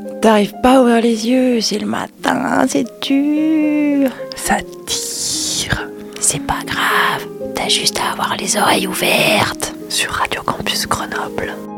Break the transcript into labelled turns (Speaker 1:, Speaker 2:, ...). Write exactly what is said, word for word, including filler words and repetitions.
Speaker 1: T'arrives pas à ouvrir les yeux, c'est le matin, c'est dur.
Speaker 2: Ça tire.
Speaker 1: C'est pas grave, t'as juste à avoir les oreilles ouvertes.
Speaker 2: Sur Radio Campus Grenoble.